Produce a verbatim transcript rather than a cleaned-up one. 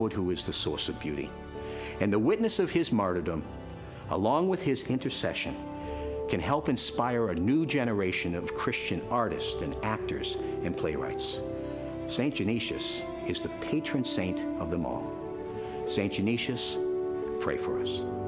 who is the source of beauty. And the witness of his martyrdom, along with his intercession, can help inspire a new generation of Christian artists and actors and playwrights. Saint Genesius is the patron saint of them all. Saint Genesius, pray for us.